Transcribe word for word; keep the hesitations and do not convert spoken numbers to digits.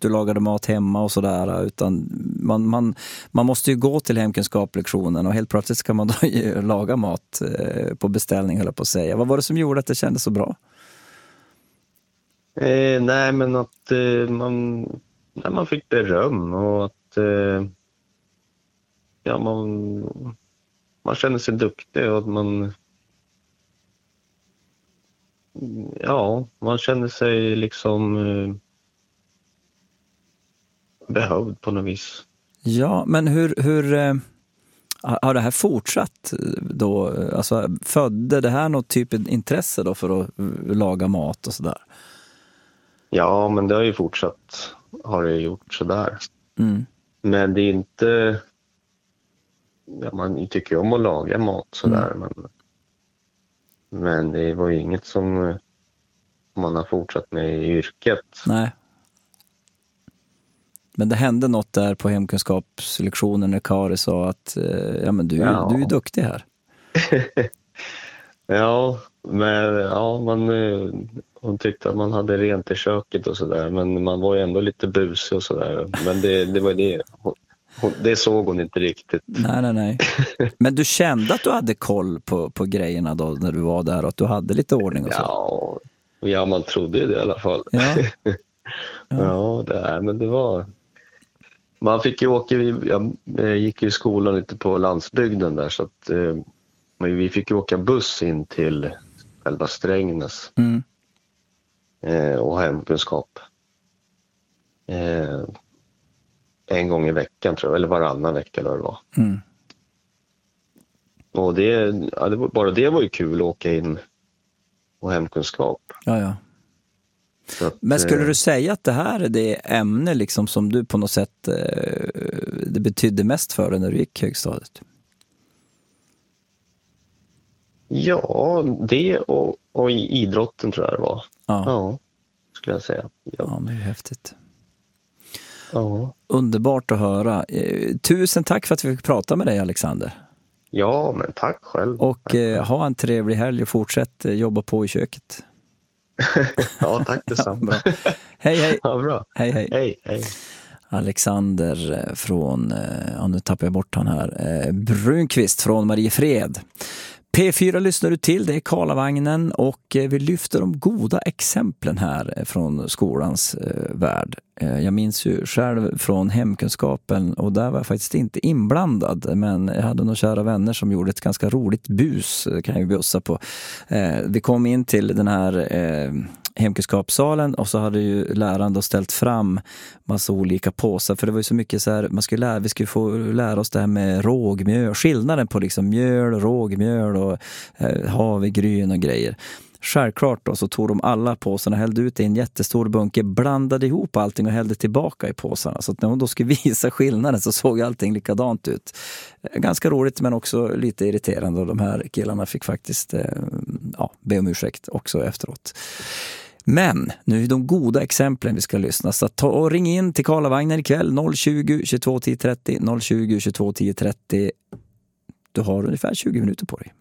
att du lagade mat hemma och sådär, utan man, man, man måste ju gå till hemkunskaplektionen och helt plötsligt ska man då laga mat eh, på beställning, höll jag på att säga. Vad var det som gjorde att det kändes så bra? Eh, nej, men att eh, man, nej, man fick beröm och att eh, ja, man, man kände sig duktig och att man ja, man kände sig liksom eh, behövd på något vis. Ja, men hur, hur eh, har det här fortsatt då? Alltså, födde det här något typ av intresse då för att laga mat och sådär? Ja, men det har ju fortsatt, har det gjort sådär. Mm. Men det är inte, ja, man tycker om att laga mat sådär, mm. men, men det var ju inget som man har fortsatt med i yrket. Nej. Men det hände något där på hemkunskapslektionen när Kari sa att ja, men du, ja. du är duktig här. Ja, men ja, man, hon tyckte att man hade rent i köket och sådär, men man var ju ändå lite busig och sådär. Men det, det var det, hon, det såg hon inte riktigt. Nej, nej, nej. Men du kände att du hade koll på, på grejerna då när du var där och att du hade lite ordning och så? Ja, ja man trodde ju det i alla fall. Ja, ja. ja det är, men det var... Man fick ju åka, jag gick ju i skolan lite på landsbygden där, så att eh, vi fick ju åka buss in till själva Strängnäs mm. eh, och hemkunskap. Eh, en gång i veckan tror jag, eller varannan vecka eller vad det var. Mm. Och det, ja, det var, bara det var ju kul att åka in och hemkunskap. Ja, ja. Att, men skulle du säga att det här är det ämne liksom som du på något sätt eh, det betydde mest för dig när du gick högstadiet? Ja, det och, och idrotten tror jag det var. Ja, ja skulle jag säga. Ja, ja men det är häftigt. Ja. Underbart att höra. Eh, tusen tack för att vi fick prata med dig, Alexander. Ja, men tack själv. Och tack. Eh, ha en trevlig helg och fortsätt eh, jobba på i köket. Ja, tack detsamma. Ja, hej, hej. Ja, bra. Hej, hej. Hej, hej. Alexander från, ja, nu tappar jag bort han här, Brunqvist från Mariefred. P fyra lyssnar du till, det är Karlavagnen och vi lyfter de goda exemplen här från skolans eh, värld. Eh, jag minns ju själv från hemkunskapen och där var jag faktiskt inte inblandad, men jag hade några kära vänner som gjorde ett ganska roligt bus, kan jag bjussa på. Eh, vi kom in till den här eh, hemkunskapssalen och så hade ju läraren då ställt fram massa olika påsar, för det var ju så mycket så här, man skulle lära, vi skulle få lära oss det här med rågmjöl, skillnaden på liksom mjöl, rågmjöl och eh, havregryn och grejer. Självklart då så tog de alla påsarna, hällde ut i en jättestor bunke, blandade ihop allting och hällde tillbaka i påsarna. Så att när hon då skulle visa skillnaden så såg allting likadant ut. Ganska roligt men också lite irriterande, och de här killarna fick faktiskt eh, ja, be om ursäkt också efteråt. Men nu är de goda exemplen vi ska lyssna, så ta och ring in till Karlavagnen ikväll noll tjugo, tjugotvå, tio trettio noll tjugo, tjugotvå, tio trettio. Du har ungefär tjugo minuter på dig.